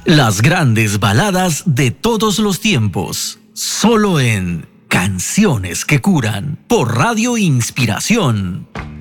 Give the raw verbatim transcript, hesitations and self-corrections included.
Las grandes baladas de todos los tiempos, solo en Canciones que Curan por Radio Inspiración.